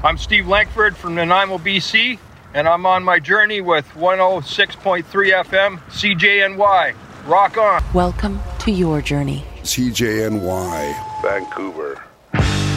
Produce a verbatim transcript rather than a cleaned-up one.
I'm Steve Lankford from Nanaimo, B C, and I'm on my journey with one oh six point three F M, C J N Y. Rock on. Welcome to your journey. C J N Y, Vancouver.